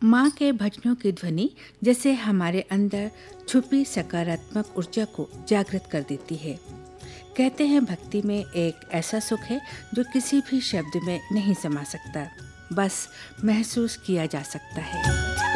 माँ के भजनों की ध्वनि जैसे हमारे अंदर छुपी सकारात्मक ऊर्जा को जागृत कर देती है। कहते हैं भक्ति में एक ऐसा सुख है जो किसी भी शब्द में नहीं समा सकता, बस महसूस किया जा सकता है।